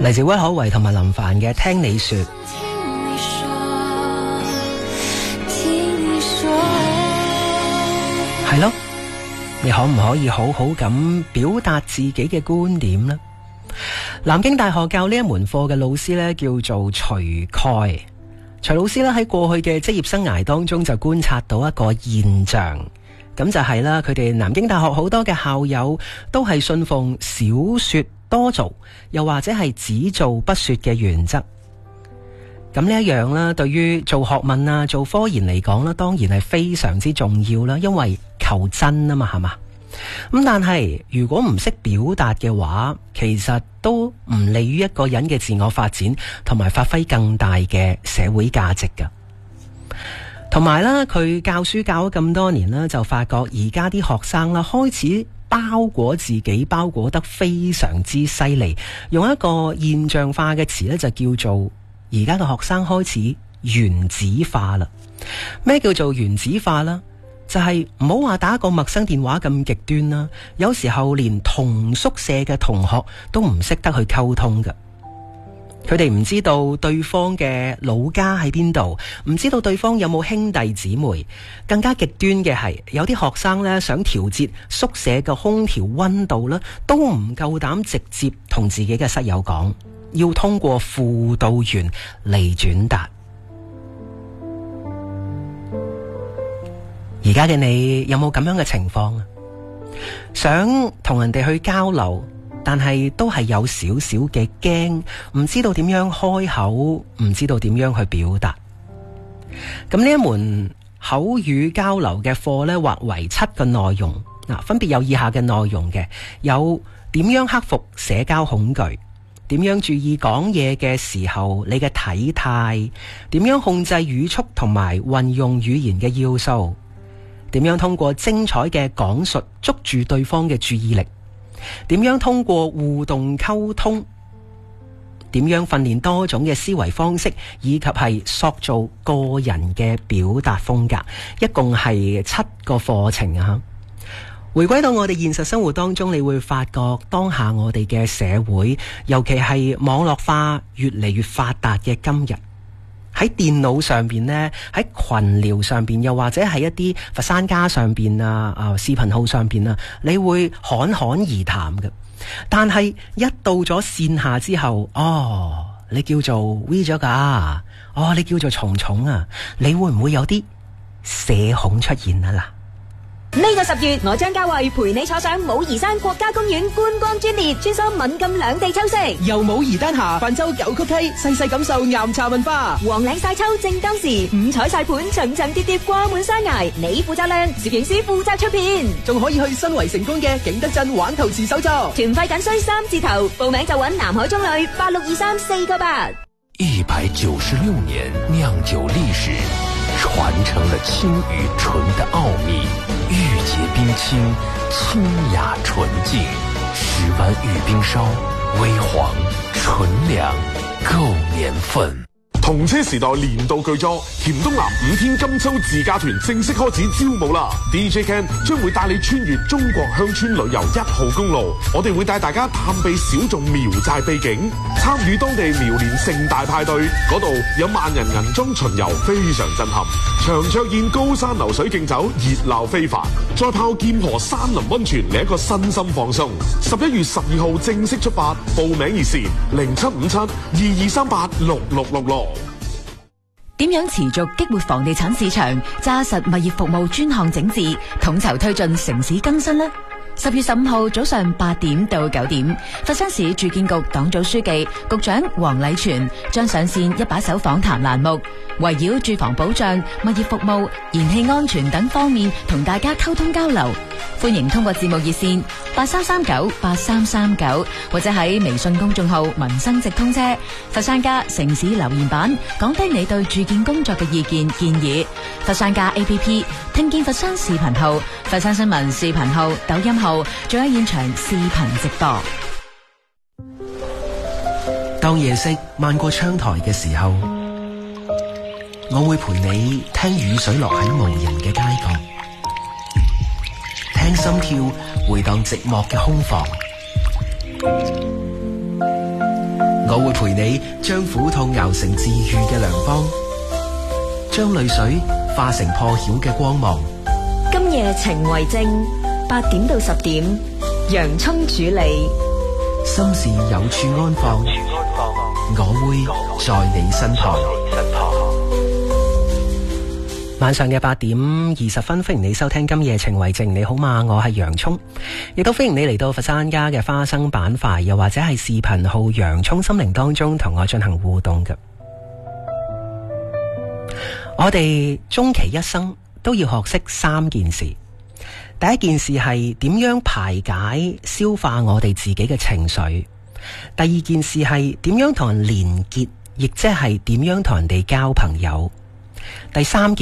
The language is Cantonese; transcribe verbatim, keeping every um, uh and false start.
嚟自屈可唯同埋林凡嘅聽你說。係咯，你可唔可以好好咁表達自己嘅觀點呢？南京大學教呢一門課嘅老師呢，叫做徐蓋。徐老師咧喺過去嘅職業生涯當中就觀察到一個現象，咁就係啦，佢哋南京大學好多嘅校友都係信奉少說多做，又或者係只做不說嘅原則。咁呢一樣啦，對於做學問啊、做科研嚟講啦，當然係非常之重要啦，因為求真啊嘛，係嘛。咁但係如果唔識表達嘅話，其實都唔利於一個人嘅自我發展，同埋發揮更大嘅社會價值噶。同埋啦，佢教書教咗咁多年啦，就發覺而家啲學生啦開始包裹自己，包裹得非常之犀利。用一個現象化嘅詞咧，就叫做而家嘅學生開始原子化啦。咩叫做原子化啦？就係唔好話打個陌生電話咁極端啦，有時候連同宿舍嘅同學都唔識得去溝通㗎。佢哋唔知道對方嘅老家喺邊度，唔知道對方有冇兄弟姊妹。更加極端嘅係，有啲學生呢，想調節宿舍嘅空調溫度呢，都唔夠膽直接同自己嘅室友講，要通過輔導員嚟轉達。而家嘅你有冇咁樣嘅情況啊？想同人哋去交流，但係都係有少少嘅驚，唔知道點樣開口，唔知道點樣去表達。咁呢一門口語交流嘅課呢，劃為七個內容，嗱，分別有以下嘅內容嘅，有點樣克服社交恐懼，點樣注意講嘢嘅時候你嘅體態，點樣控制語速同埋運用語言嘅要素，點樣通過精彩嘅講述捉住對方嘅注意力，點樣通過互動溝通，點樣訓練多種嘅思維方式，以及係塑造個人嘅表達風格。一共係七個課程啊！回歸到我哋現實生活當中，你會發覺當下我哋嘅社會，尤其係網絡化越嚟越發達嘅今日，喺電腦上邊呢，喺群聊上邊，又或者係一啲佛山家上邊啊啊視頻號上邊啊，你會侃侃而談嘅。但係一到咗線下之後，哦，你叫做 V 咗噶，哦，你叫做蟲蟲啊，你會唔會有啲社恐出現啊啦？ 呢個十月，我張家慧陪你坐上武夷山國家公園觀光專列，穿梭閩贛兩地秋色， 由武夷丹霞泛舟九曲溪，細細感受岩茶文化。 黃嶺晒秋正當時，五彩晒盤層層疊疊掛滿山崖，你負責靚，攝影師負責出片， 仲可以去新圍成功嘅景德鎮玩陶瓷手作。 團費僅需三字頭，報名就揾南海中旅八六二三四個八。 一百九十六年釀酒歷史，傳承了清與純的奧秘，玉潔冰清，清雅純淨。十灣玉冰燒，微黃純糧，夠年份。 同車時代年度巨作，黔東南五天金秋自駕團正式開始招募啦 ！D J Ken 將會帶你穿越中國鄉村旅遊一號公路，我哋會帶大家探秘小眾苗寨秘境，參與當地苗年盛大派對，嗰度有萬人銀裝巡遊，非常震撼。長桌宴、高山流水競走，熱鬧非凡。再泡劍河山林溫泉，嚟一個身心放鬆。十一月十二號正式出發，報名熱線零七五七二二三八六六六六。 點樣持續激活房地產市場，紮實物業服務專項整治，統籌推進城市更新呢？十月十五號早上八點到九點，佛山市住建局黨組書記、局長黃禮全將上線一把手訪談欄目，圍繞住房保障、物業服務、燃氣安全等方面同大家溝通交流。歡迎通過節目熱線八三三九八三三九，或者喺微信公眾號民生直通車佛山家城市留言板講低你對住建工作嘅意見建議。佛山家 A P P 聽見佛山視頻號、佛山新聞視頻號、抖音號，仲有現場視頻直播。 當夜色漫過窗台嘅時候，我會陪你聽雨水落喺無人嘅街角，聽心跳回蕩寂寞嘅空房。 我會陪你將苦痛熬成治愈嘅良方，將淚水化成破曉嘅光芒。 今夜情為證，八點到十點，洋蔥主理。 心事有處安放，我會在你身旁。晚上嘅八點二十分，歡迎你收聽今夜情為證。你好嘛，我係洋蔥，亦都歡迎你嚟到佛山家嘅花生板塊，又或者係視頻號洋蔥心靈當中同我進行互動嘅。我哋終其一生都要學識三件事。第一件事係點樣排解消化我哋自己嘅情緒，第二件事係點樣同人連結，亦即係點樣同人哋交朋友，第三件